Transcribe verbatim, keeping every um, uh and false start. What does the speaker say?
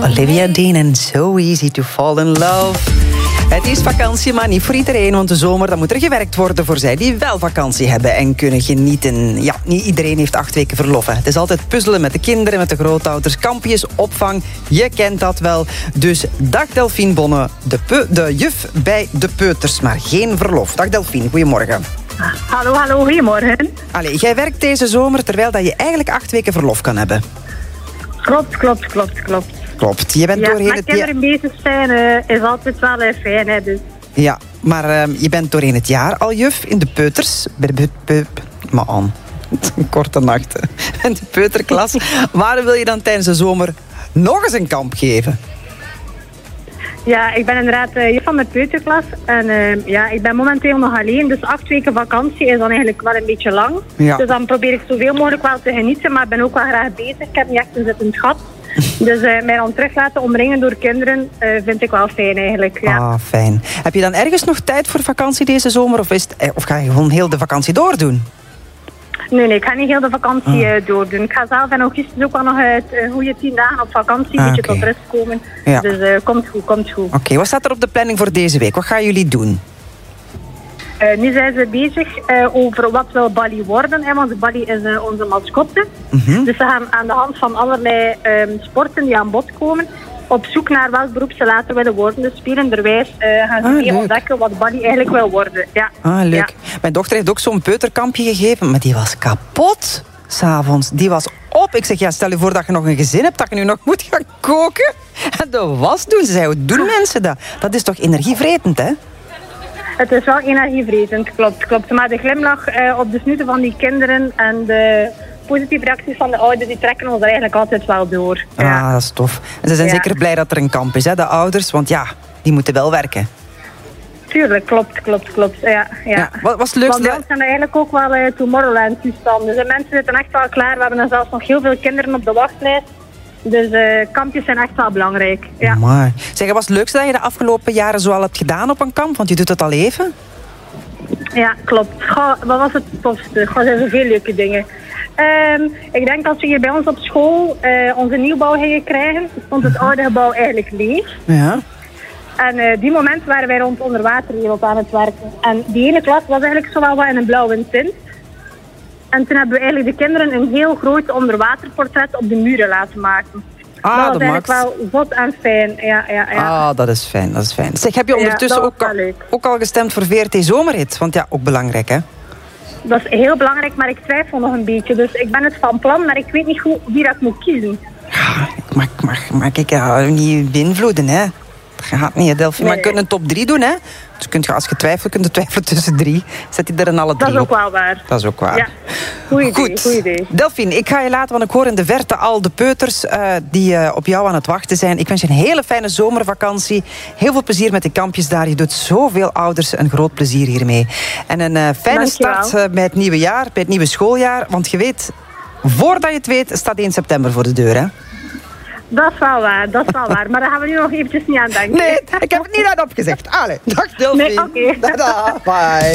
Olivia Dean en So Easy to Fall in Love. Het is vakantie, maar niet voor iedereen, want de zomer dan moet er gewerkt worden voor zij die wel vakantie hebben en kunnen genieten. Ja, niet iedereen heeft acht weken verlof. Hè. Het is altijd puzzelen met de kinderen, met de grootouders, kampjes, opvang. Je kent dat wel. Dus dag Delphine Bonne, de, peu, de juf bij de peuters, maar geen verlof. Dag Delphine, goedemorgen. Hallo, hallo, goedemorgen. Allee, jij werkt deze zomer terwijl dat je eigenlijk acht weken verlof kan hebben. Klopt, klopt, klopt, klopt. Klopt. Je bent ja, doorheen met het kinderen bezig zijn uh, is altijd wel uh, fijn, hè, dus. Ja, maar uh, je bent doorheen het jaar al juf in de peuters. Maar aan. Korte nachten. In de peuterklas. Waar wil je dan tijdens de zomer nog eens een kamp geven? Ja, ik ben inderdaad uh, juf van de peuterklas. En uh, ja, ik ben momenteel nog alleen. Dus acht weken vakantie is dan eigenlijk wel een beetje lang. Ja. Dus dan probeer ik zoveel mogelijk wel te genieten. Maar ik ben ook wel graag bezig. Ik heb niet echt een zittend gat. Dus uh, mij dan terug laten omringen door kinderen uh, vind ik wel fijn eigenlijk. Ja. Ah, fijn. Heb je dan ergens nog tijd voor vakantie deze zomer? Of, is het, of ga je gewoon heel de vakantie doordoen? Nee, nee, ik ga niet heel de vakantie uh, doordoen. Ik ga zelf in augustus ook wel nog uh, een goede tien dagen op vakantie. Een ah, beetje okay. tot rust komen. Ja. Dus uh, komt goed, komt goed. Oké, okay, wat staat er op de planning voor deze week? Wat gaan jullie doen? Uh, nu zijn ze bezig uh, over wat wil Bali worden. Hè, want Bali is uh, onze mascotte. Mm-hmm. Dus ze gaan aan de hand van allerlei um, sporten die aan bod komen op zoek naar welk beroep ze later willen worden. Dus spelenderwijs uh, gaan ze ah, mee ontdekken wat Bali eigenlijk wil worden. Ja. Ah, leuk. Ja. Mijn dochter heeft ook zo'n peuterkampje gegeven, maar die was kapot. 's Avonds. Die was op. Ik zeg, ja, stel je voor dat je nog een gezin hebt, dat je nu nog moet gaan koken. En de was doen. Ze zei, hoe doen mensen dat? Dat is toch energievretend, hè? Het is wel energievrezend, klopt, klopt. Maar de glimlach uh, op de snuiten van die kinderen en de positieve reacties van de ouders, die trekken ons er eigenlijk altijd wel door. Ja. Ah, dat is tof. En ze zijn ja. zeker blij dat er een kamp is, hè, de ouders. Want ja, die moeten wel werken. Tuurlijk, klopt, klopt, klopt. Ja, ja. ja wat was het leukste? Want bij ons zijn er eigenlijk ook wel uh, Tomorrowland-toestanden. Dus mensen zitten echt wel klaar. We hebben er zelfs nog heel veel kinderen op de wachtlijst. Dus uh, kampjes zijn echt wel belangrijk. Ja. Mooi. Zeg, wat was het leukste dat je de afgelopen jaren zoal hebt gedaan op een kamp? Want je doet het al even. Ja, klopt. Goh, wat was het tofste? Goh, er zijn zoveel leuke dingen. Um, ik denk als we hier bij ons op school uh, onze nieuwbouw gingen krijgen, stond het oude gebouw eigenlijk leeg. Ja. En uh, die moment waren wij rond onderwaterwereld aan het werken. En die ene klas was eigenlijk zowel wat in een blauwe tint. En toen hebben we eigenlijk de kinderen een heel groot onderwaterportret op de muren laten maken. Ah, dat was eigenlijk Max. wel zot en fijn. Ja, ja, ja. Ah, dat is fijn, dat is fijn. Zeg, heb je ondertussen ja, ook, al, ook al gestemd voor V R T Zomerhit? Want ja, ook belangrijk, hè? Dat is heel belangrijk, maar ik twijfel nog een beetje. Dus ik ben het van plan, maar ik weet niet goed wie dat ik moet kiezen. Ja, ik mag, mag, mag ik jou niet beïnvloeden, hè? Dat gaat niet, Delphine. Nee. Maar je kunt een top drie doen, hè? Dus kunt je, als je twijfelt, kun je twijfelen tussen drie. Zet die er in alle drie Dat is ook op. wel waar. Dat is ook waar. Ja, goed idee, Goed. goed idee. Delphine, ik ga je laten, want ik hoor in de verte al de peuters uh, die uh, op jou aan het wachten zijn. Ik wens je een hele fijne zomervakantie. Heel veel plezier met de kampjes daar. Je doet zoveel ouders een groot plezier hiermee. En een uh, fijne Dankjewel. start uh, bij het nieuwe jaar, bij het nieuwe schooljaar. Want je weet, voordat je het weet, staat één september voor de deur, hè? Dat is wel waar, dat is wel waar. Maar daar gaan we nu nog eventjes niet aan denken. Nee, ik heb het niet uit opgezegd. Allee, dag Delphine. Nee, oké. Okay. Bye.